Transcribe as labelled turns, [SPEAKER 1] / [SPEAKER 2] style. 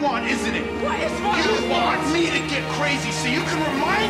[SPEAKER 1] want, isn't it?
[SPEAKER 2] What is what?
[SPEAKER 1] You want me to get crazy so you can remind